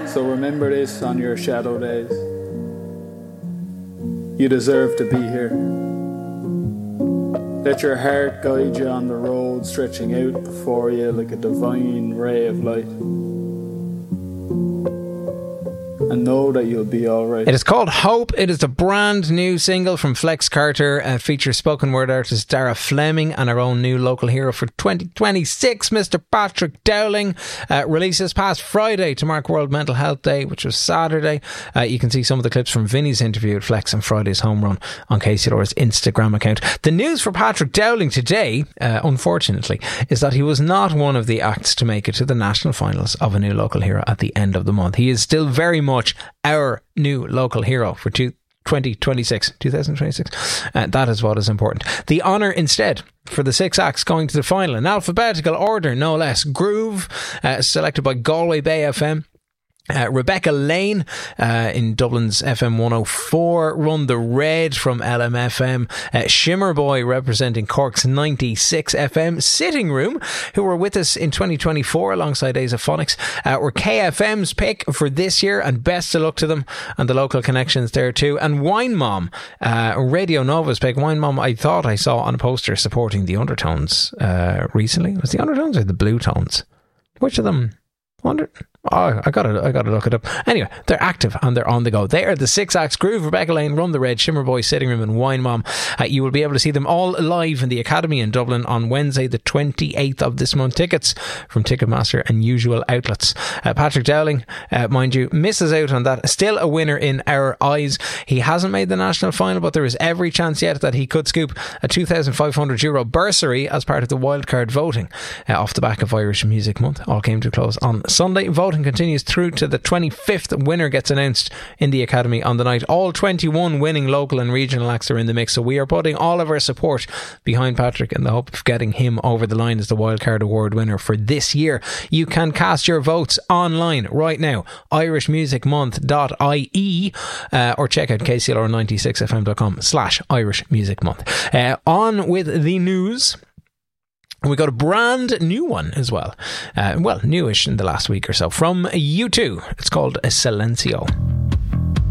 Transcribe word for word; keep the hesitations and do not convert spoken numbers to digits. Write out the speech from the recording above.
So remember this on your shadow days. You deserve to be here. Let your heart guide you on the road stretching out before you like a divine ray of light. And know that you'll be alright. It is called Hope. It is the brand new single from Flex Carter. Uh, features spoken word artist Dara Fleming and our own new local hero for twenty twenty-six, Mister Patrick Dowling. Uh, released this past Friday to mark World Mental Health Day, which was Saturday. Uh, you can see some of the clips from Vinny's interview at Flex and Friday's home run on K C L R's Instagram account. The news for Patrick Dowling today, uh, unfortunately, is that he was not one of the acts to make it to the national finals of a new local hero at the end of the month. He is still very much our new local hero for twenty twenty-six. Uh, that is what is important. The honour instead for the six acts going to the final in alphabetical order, no less. Groove, uh, selected by Galway Bay F M. Uh, Rebecca Lane uh, in Dublin's F M one oh four, Run the Red from L M F M, uh, Shimmer Boy representing Cork's ninety-six F M, Sitting Room, who were with us in twenty twenty-four alongside Asaphonics, uh, were K F M's pick for this year, and best of luck to them and the local connections there too. And Wine Mom, uh, Radio Nova's pick. Wine Mom, I thought I saw on a poster supporting the Undertones uh, recently. Was it the Undertones or the Blue Tones? Which of them? Wonder. Oh, I gotta, I gotta look it up. Anyway, they're active and they're on the go. They are the six acts: Groove, Rebecca Lane, Run the Red, Shimmer Boy, Sitting Room, and Wine Mom. Uh, you will be able to see them all live in the Academy in Dublin on Wednesday, the twenty-eighth of this month. Tickets from Ticketmaster and usual outlets. Uh, Patrick Dowling, uh, mind you, misses out on that. Still a winner in our eyes. He hasn't made the national final, but there is every chance yet that he could scoop a two thousand five hundred euro bursary as part of the wildcard voting uh, off the back of Irish Music Month. All came to a close on Sunday. Voting continues through to the twenty-fifth. Winner gets announced in the Academy on the night. All twenty-one winning local and regional acts are in the mix, so we are putting all of our support behind Patrick in the hope of getting him over the line as the Wildcard Award winner for this year. You can cast your votes online right now, irish music month dot I E, uh, or check out k c l r ninety-six f m dot com slash irish music month. Uh, on with the news. We got a brand new one as well. Uh, well, newish in the last week or so from U two. It's called Silencio.